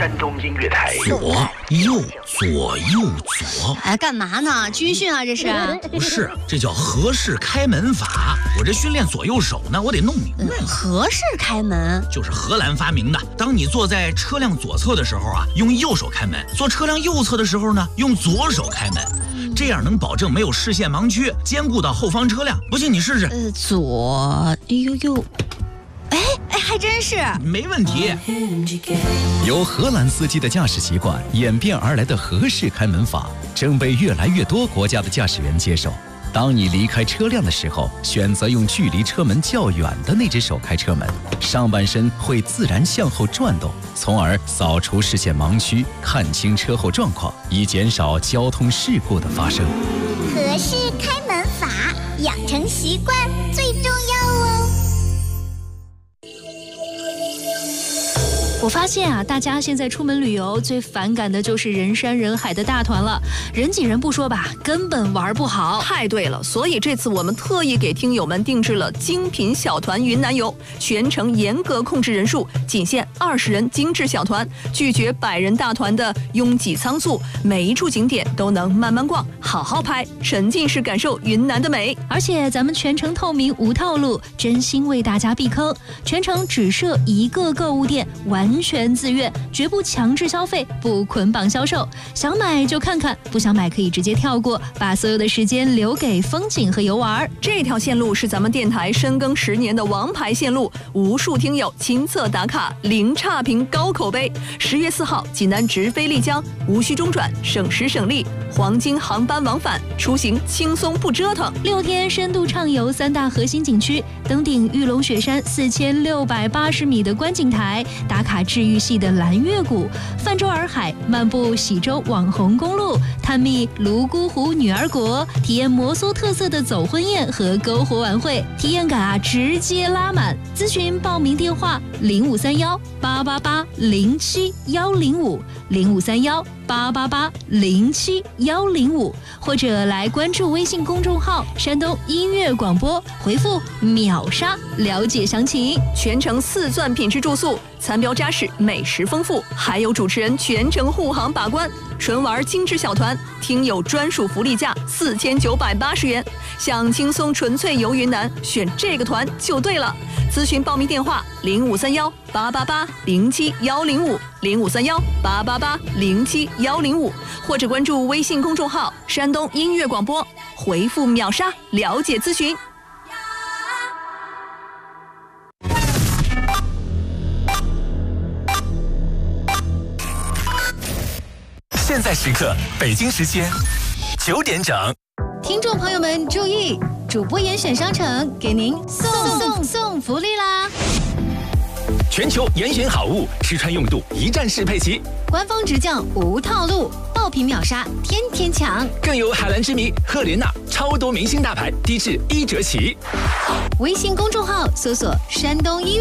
山东音乐台。 左右左右左。 哎，干嘛呢？军训啊，这是？ 不是，这叫合适开门法。我这训练左右手呢，我得弄明白了。 合适开门就是荷兰发明的。当你坐在车辆左侧的时候啊，用右手开门；坐车辆右侧的时候呢，用左手开门。这样能保证没有视线盲区，兼顾到后方车辆。不信你试试。 左右。哎，还真是没问题。 由荷兰司机的驾驶习惯演变而来的合适开门法，正被越来越多国家的驾驶员接受。当你离开车辆的时候，选择用距离车门较远的那只手开车门，上半身会自然向后转动，从而扫除视线盲区，看清车后状况，以减少交通事故的发生。 合适开门法，养成习惯最重要哦。 我发现啊，大家现在出门旅游最反感的就是人山人海的大团了，人挤人不说吧，根本玩不好。 太对了，所以这次我们特意给听友们定制了精品小团云南游，全程严格控制人数，仅限20人精致小团，拒绝100人大团的拥挤仓促，每一处景点都能慢慢逛，好好拍，沉浸式感受云南的美。 而且咱们全程透明无套路，真心为大家避坑，全程只设1个购物店，完全自愿，绝不强制消费，不捆绑销售，想买就看看，不想买可以直接跳过，把所有的时间留给风景和游玩。 这条线路是咱们电台深耕10年的王牌线路，无数听友亲测打卡，零差评高口碑。10月4号，济南直飞丽江，无需中转，省时省力，黄金航班往返，出行轻松不折腾。 6天深度畅游3大核心景区，登顶玉龙雪山4680米的观景台，打卡治愈系的蓝月谷，泛舟洱海，漫步喜洲网红公路，探秘泸沽湖女儿国，体验摩梭特色的走婚宴和篝火晚会，体验感啊直接拉满。咨询报名电话0531880175，053188071055，或者来关注微信公众号山东音乐广播，回复秒杀了解详情。 全程4钻品质住宿，餐标扎实，美食丰富，还有主持人全程护航把关。纯玩精致小团，听友专属福利价4980元。想轻松纯粹游云南，选这个团就对了。咨询报名电话0531880175，053188071055，或者关注微信公众号山东音乐广播，回复秒杀了解咨询。 现在时刻，北京时间9点整。 听众朋友们注意，主播严选商城给您送福利啦！ 全球严选好物，吃穿用度一站式配齐， 官方直降无套路，爆品秒杀，天天抢， 更有海蓝之谜、赫莲娜超多明星大牌，低至1折起。 微信公众号搜索山东音乐